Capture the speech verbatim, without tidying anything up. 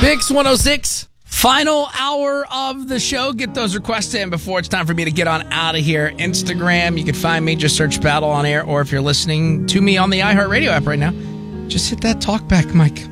Bix one oh six, final hour of the show. Get those requests in before it's time for me to get on out of here. Instagram, you can find me, just search Battle on Air, or if you're listening to me on the iHeartRadio app right now, just hit that talkback mic.